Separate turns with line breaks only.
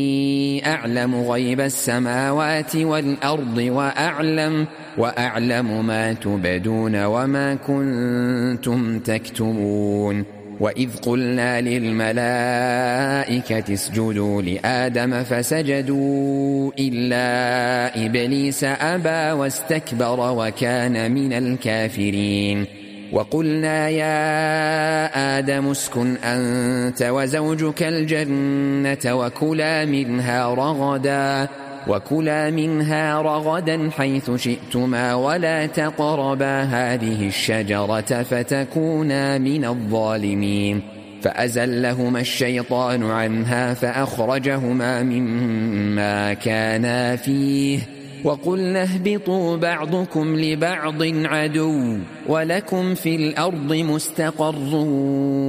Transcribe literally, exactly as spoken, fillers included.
أعلم غيب السماوات والأرض وأعلم, وأعلم ما تبدون وما كنتم تكتمون. وإذ قلنا للملائكة اسجدوا لآدم فسجدوا إلا إبليس أبى واستكبر وكان من الكافرين. وقلنا يا آدم اسكن أنت وزوجك الجنة وكلا منها رغدا وكلا منها رغدا حيث شئتما ولا تقربا هذه الشجرة فتكونا من الظالمين. فأزلهما الشيطان عنها فأخرجهما مما كانا فيه وقلنا اهبطوا بعضكم لبعض عدو ولكم في الأرض مستقر